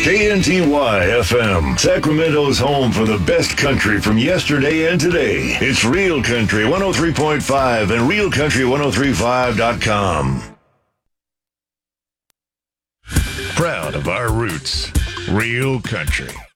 KNTY FM, Sacramento's home for the best country from yesterday and today. It's Real Country 103.5 and RealCountry1035.com. Proud of our roots. Real Country.